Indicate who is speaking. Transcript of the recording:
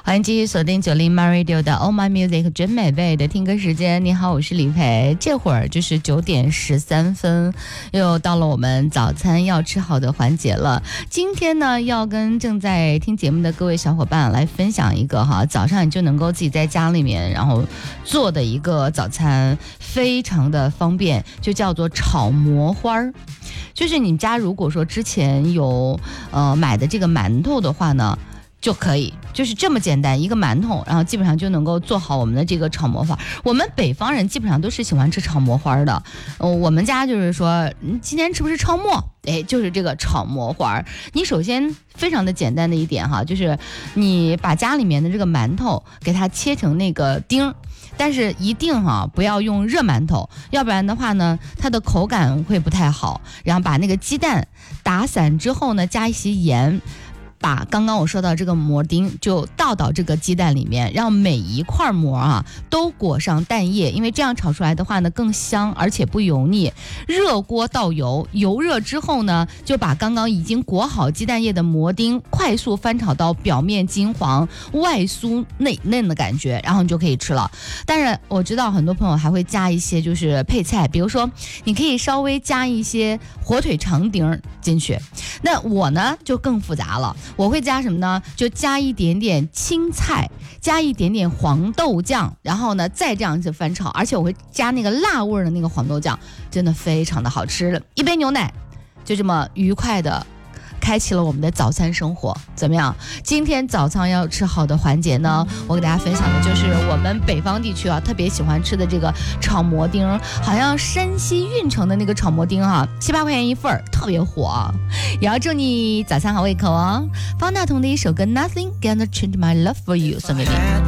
Speaker 1: 欢迎继续锁定90 My Radio 的 Oh My Music 真美味的听歌时间。你好，我是李培。这会儿就是9点13分，又到了我们早餐要吃好的环节了。今天呢，要跟正在听节目的各位小伙伴来分享一个早上你就能够自己在家里面然后做的一个早餐，非常的方便，就叫做炒魔花。就是你家如果说之前有买的这个馒头的话呢，就可以，就是这么简单，一个馒头，然后基本上就能够做好我们的这个炒魔花。我们北方人基本上都是喜欢吃炒魔花的，我们家就是说，今天吃不是炒馍？就是这个炒魔花。你首先非常的简单的一点就是你把家里面的这个馒头给它切成那个丁。但是一定不要用热馒头，要不然的话呢，它的口感会不太好。然后把那个鸡蛋打散之后呢，加一些盐，把刚刚我说到这个馍丁就倒到这个鸡蛋里面，让每一块馍都裹上蛋液，因为这样炒出来的话呢更香，而且不油腻。热锅倒油，油热之后呢，就把刚刚已经裹好鸡蛋液的馍丁快速翻炒到表面金黄、外酥内嫩的感觉，然后你就可以吃了。当然我知道很多朋友还会加一些就是配菜，比如说你可以稍微加一些火腿肠丁进去。那我呢就更复杂了，我会加什么呢？就加一点点青菜，加一点点黄豆酱，然后呢再这样子翻炒，而且我会加那个辣味的那个黄豆酱，真的非常的好吃。一杯牛奶，就这么愉快的开启了我们的早餐生活。怎么样？今天早餐要吃好的环节呢，我给大家分享的就是我们北方地区特别喜欢吃的这个炒馍丁，好像山西运城的那个炒馍丁7、8块钱一份，特别火。也要祝你早餐好胃口哦。方大同的一首歌 Nothing Gonna Change My Love For You 送给你。